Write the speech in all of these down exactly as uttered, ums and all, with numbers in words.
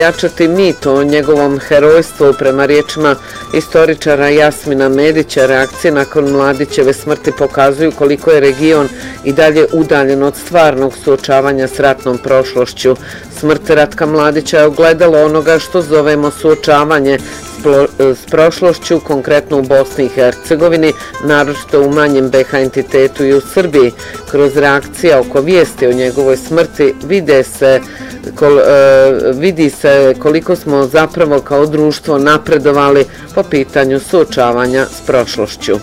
jačati mit o njegovom herojstvu. Prema riječima istoričara Jasmina Medića, reakcije nakon Mladićeve smrti pokazuju koliko je region i dalje udaljen od stvarnog suočavanja s ratnom prošlošću. Smrt Ratka Mladića je ogledalo onoga što zovemo suočavanje s prošlošću, konkretno u Bosni i Hercegovini, naročito u manjem be ha entitetu i u Srbiji. Kroz reakcije oko vijesti o njegovoj smrti vide se Kol, e, vidi se koliko smo zapravo kao društvo napredovali po pitanju suočavanja s prošlošću.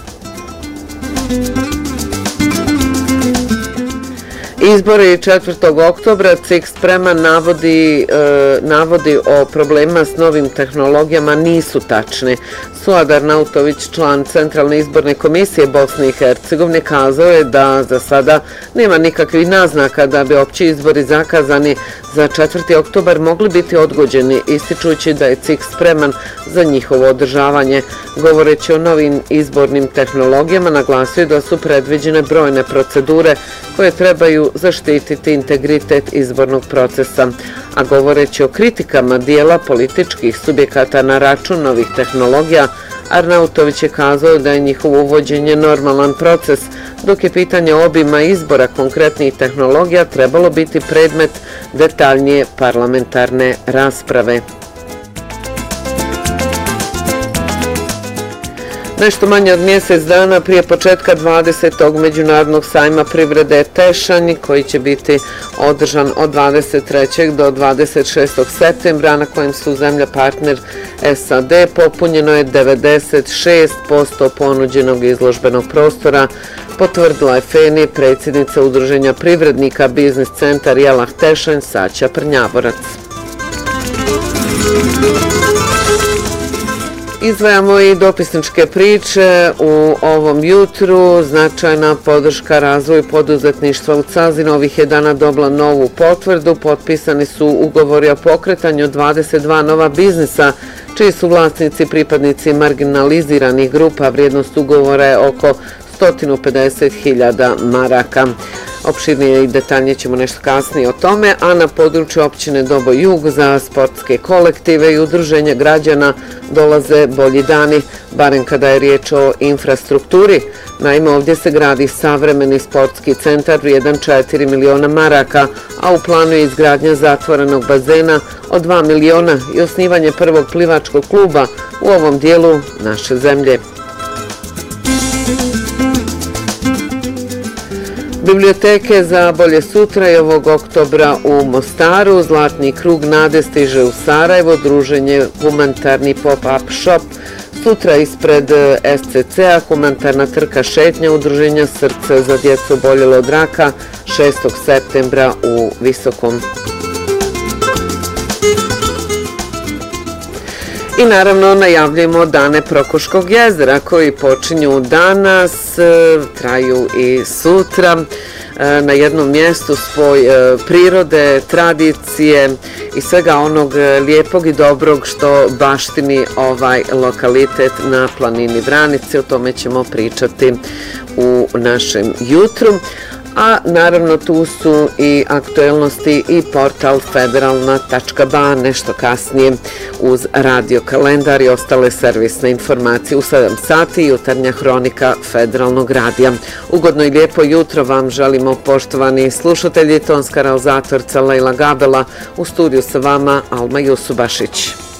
Izbori četvrtog oktobra, C I K spreman navodi, e, navodi o problemima s novim tehnologijama nisu tačni. Suad Arnautović, član Centralne izborne komisije Bosne i Hercegovine, kazao je da za sada nema nikakvih naznaka da bi opći izbori zakazani za četvrti oktobar mogli biti odgođeni, ističući da je C I K spreman za njihovo održavanje. Govoreći o novim izbornim tehnologijama, naglasio da su predviđene brojne procedure koje trebaju zaštititi integritet izbornog procesa. A govoreći o kritikama dijela političkih subjekata na račun novih tehnologija, Arnautović je kazao da je njihovo uvođenje normalan proces, dok je pitanje obima izbora konkretnih tehnologija trebalo biti predmet detaljnije parlamentarne rasprave. Nešto manje od mjesec dana prije početka dvadesetog Međunarodnog sajma privrede Tešanj, koji će biti održan od dvadeset trećeg do dvadeset šestog septembra, na kojem su zemlja partner es a de, popunjeno je devedeset šest posto ponuđenog izložbenog prostora, potvrdila je Feni, predsjednica Udruženja privrednika Biznis centar Jelah Tešanj, Saća Prnjavorac. Izdvajamo i dopisničke priče u ovom jutru. Značajna podrška razvoju poduzetništva u Cazinu ovih je dana dobila novu potvrdu. Potpisani su ugovori o pokretanju dvadeset dva nova biznisa, čiji su vlasnici pripadnici marginaliziranih grupa. Vrijednost ugovora je oko sto pedeset hiljada maraka. Opširnije i detaljnije ćemo nešto kasnije o tome, a na području općine Dobo Jug za sportske kolektive i udruženja građana dolaze bolji dani, barem kada je riječ o infrastrukturi. Naime, ovdje se gradi savremeni sportski centar vrijedan četiri miliona maraka, a u planu je izgradnja zatvorenog bazena od dva miliona i osnivanje prvog plivačkog kluba u ovom dijelu naše zemlje. Biblioteke za bolje sutra je ovog oktobra u Mostaru, Zlatni krug nade stiže u Sarajevo, druženje humanitarni pop-up shop, sutra ispred es ce ce a humanitarna trka šetnja udruženja Srce za djecu oboljelo od raka šestog septembra u Visokom. I naravno najavljujemo dane Prokuškog jezera koji počinju danas, traju i sutra. Na jednom mjestu spoj prirode, tradicije i svega onog lijepog i dobrog što baštini ovaj lokalitet na planini Vranice. O tome ćemo pričati u našem jutru. A naravno tu su i aktuelnosti i portal federalna tačka ba, nešto kasnije uz radio kalendar i ostale servisne informacije. U sedam sati jutarnja hronika Federalnog radija. Ugodno i lijepo jutro vam želimo, poštovani slušatelji. Tonska realizatorca Lejla Gabela, u studiju sa vama Alma Jusubašić.